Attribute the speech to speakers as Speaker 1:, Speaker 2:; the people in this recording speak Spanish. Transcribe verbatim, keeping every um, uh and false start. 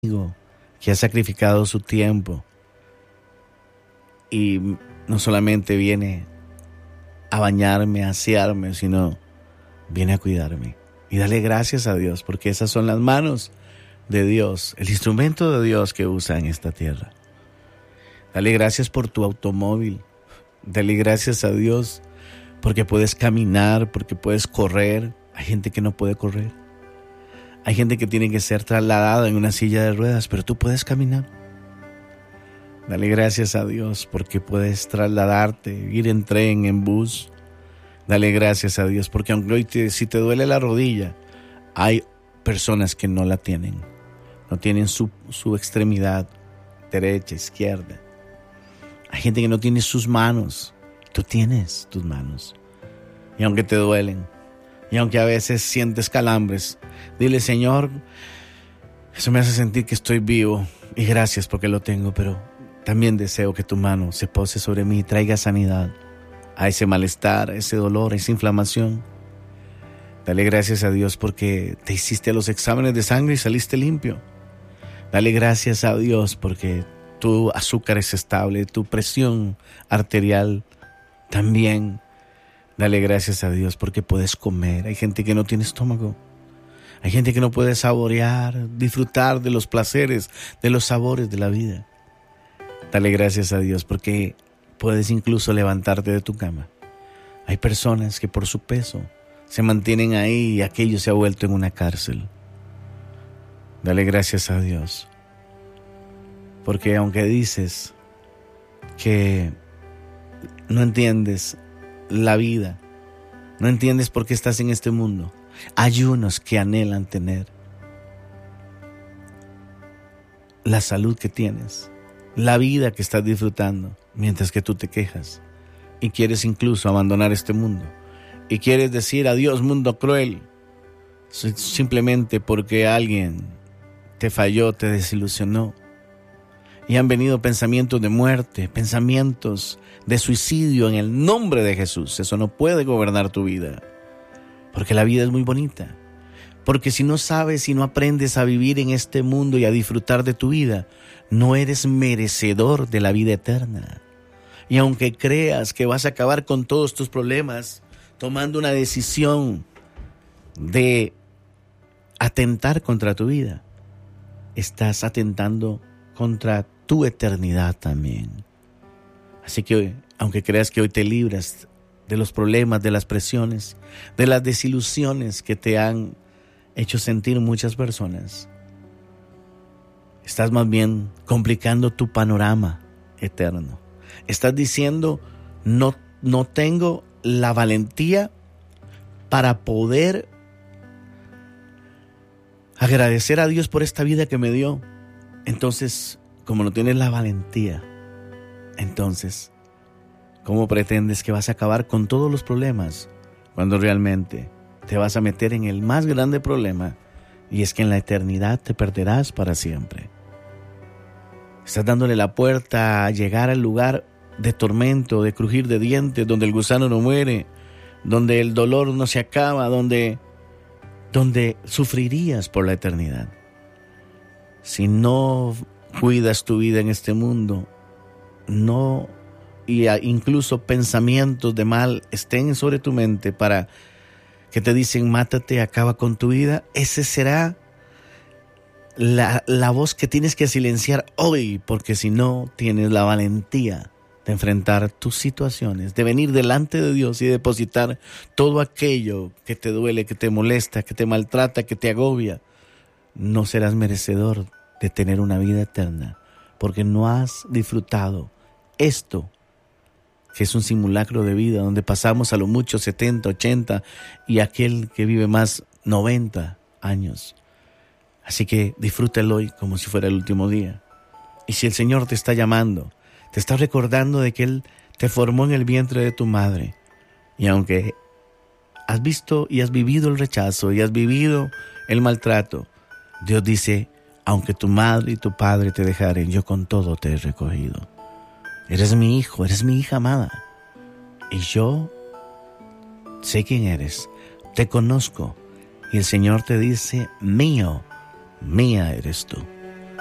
Speaker 1: que ha sacrificado su tiempo y no solamente viene a bañarme, a asearme, sino viene a cuidarme. Y dale gracias a Dios, porque esas son las manos de Dios, el instrumento de Dios que usa en esta tierra. Dale gracias por tu automóvil. Dale gracias a Dios porque puedes caminar, porque puedes correr. Hay gente que no puede correr. Hay gente que tiene que ser trasladada en una silla de ruedas, pero tú puedes caminar. Dale gracias a Dios porque puedes trasladarte, ir en tren, en bus. Dale gracias a Dios porque aunque hoy te, si te duele la rodilla, hay personas que no la tienen. No tienen su, su extremidad derecha, izquierda. Hay gente que no tiene sus manos. Tú tienes tus manos. Y aunque te duelen, y aunque a veces sientes calambres, dile: Señor, eso me hace sentir que estoy vivo. Y gracias porque lo tengo, pero también deseo que tu mano se pose sobre mí y traiga sanidad a ese malestar, a ese dolor, a esa inflamación. Dale gracias a Dios porque te hiciste los exámenes de sangre y saliste limpio. Dale gracias a Dios porque tu azúcar es estable, tu presión arterial también. Dale gracias a Dios porque puedes comer. Hay gente que no tiene estómago. Hay gente que no puede saborear, disfrutar de los placeres, de los sabores de la vida. Dale gracias a Dios porque puedes incluso levantarte de tu cama. Hay personas que por su peso se mantienen ahí y aquello se ha vuelto en una cárcel. Dale gracias a Dios porque aunque dices que no entiendes la vida, no entiendes por qué estás en este mundo, hay unos que anhelan tener la salud que tienes, la vida que estás disfrutando, mientras que tú te quejas y quieres incluso abandonar este mundo y quieres decir adiós mundo cruel, simplemente porque alguien te falló, te desilusionó. Y han venido pensamientos de muerte, pensamientos de suicidio en el nombre de Jesús. Eso no puede gobernar tu vida, porque la vida es muy bonita. Porque si no sabes y no aprendes a vivir en este mundo y a disfrutar de tu vida, no eres merecedor de la vida eterna. Y aunque creas que vas a acabar con todos tus problemas, tomando una decisión de atentar contra tu vida, estás atentando contra tu eternidad también. Así que aunque creas que hoy te libras de los problemas, de las presiones, de las desilusiones que te han hecho sentir muchas personas, estás más bien complicando tu panorama eterno. Estás diciendo: no, no tengo la valentía para poder agradecer a Dios por esta vida que me dio. Entonces, como no tienes la valentía, entonces, ¿cómo pretendes que vas a acabar con todos los problemas cuando realmente te vas a meter en el más grande problema? Y es que en la eternidad te perderás para siempre. Estás dándole la puerta a llegar al lugar de tormento, de crujir de dientes, donde el gusano no muere, donde el dolor no se acaba, donde, donde sufrirías por la eternidad. Si no cuidas tu vida en este mundo, no, y incluso pensamientos de mal estén sobre tu mente para que te dicen: mátate, acaba con tu vida, ese será la, la voz que tienes que silenciar hoy, porque si no tienes la valentía de enfrentar tus situaciones, de venir delante de Dios y depositar todo aquello que te duele, que te molesta, que te maltrata, que te agobia, no serás merecedor de tener una vida eterna, porque no has disfrutado esto, que es un simulacro de vida, donde pasamos a lo mucho setenta, ochenta, y aquel que vive más noventa años. Así que disfrútalo hoy como si fuera el último día. Y si el Señor te está llamando, te está recordando de que Él te formó en el vientre de tu madre, y aunque has visto y has vivido el rechazo y has vivido el maltrato, Dios dice: aunque tu madre y tu padre te dejaren, yo con todo te he recogido. Eres mi hijo, eres mi hija amada. Y yo sé quién eres, te conozco. Y el Señor te dice: mío, mía eres tú.